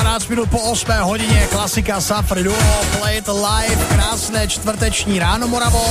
12 minut po 8 hodině, klasika Safri Duo, Play It Live, krásné čtvrteční ráno, Moravo.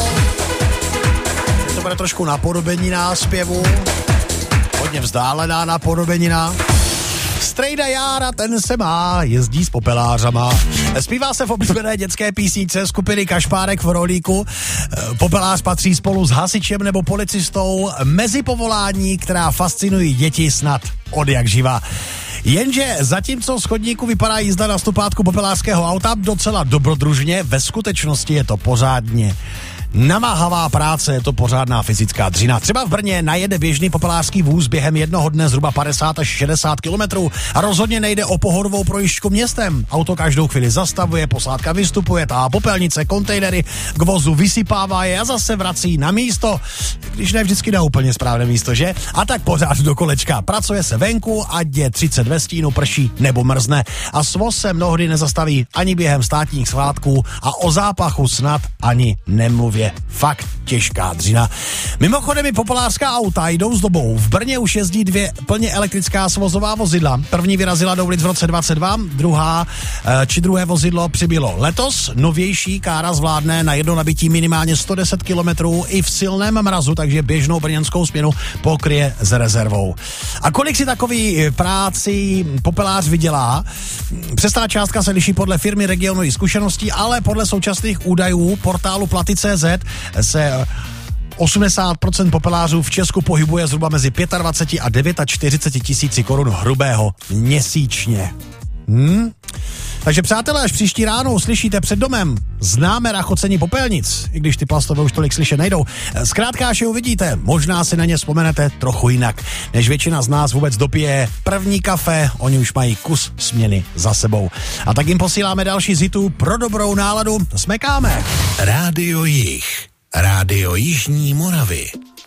To bude trošku napodobenina zpěvu, hodně vzdálená napodobenina. Strejda Jára, ten se má, jezdí s popelářama. Zpívá se v oblíbené dětské písničce skupiny Kašpárek v rolíku. Popelář patří spolu s hasičem nebo policistou mezi povolání, která fascinují děti snad od jak živa. Jenže zatímco z chodníku vypadá jízda na stopátku popelářského auta docela dobrodružně, ve skutečnosti je to pořádně namáhavá práce, je to pořádná fyzická dřina. Třeba v Brně najede běžný popelářský vůz během jednoho dne zhruba 50 až 60 kilometrů a rozhodně nejde o pohodovou projížďku městem. Auto každou chvíli zastavuje, posádka vystupuje, tahá popelnice, kontejnery k vozu, vysypává je a zase vrací na místo, když ne vždycky na úplně správné místo, že? A tak pořád do kolečka. Pracuje se venku, ať je 30 ve stínu, prší nebo mrzne. A svoz se mnohdy nezastaví ani během státních svátků a o zápachu snad ani nemluví. Fakt těžká dřina. Mimochodem i popelářská auta jdou s dobou. V Brně už jezdí 2 plně elektrická svozová vozidla. První vyrazila do ulic v roce 22, druhé vozidlo přibylo letos. Novější kára zvládne na jedno nabití minimálně 110 kilometrů i v silném mrazu, takže běžnou brněnskou směnu pokryje s rezervou. A kolik si takový práci popelář vydělá? Přesná částka se liší podle firmy, regionu i zkušeností, ale podle současných údajů portálu Platy.cz se 80% popelářů v Česku pohybuje zhruba mezi 25 a 49 tisíci korun hrubého měsíčně. Takže přátelé, až příští ráno uslyšíte před domem známé rachocení popelnic, i když ty plastové už tolik slyšet nejdou. Zkrátka, až je uvidíte, možná si na ně vzpomenete trochu jinak, než většina z nás vůbec dopije první kafe, oni už mají kus směny za sebou. A tak jim posíláme další z hitů pro dobrou náladu, smekáme. Rádio Jih, Rádio Jižní Moravy.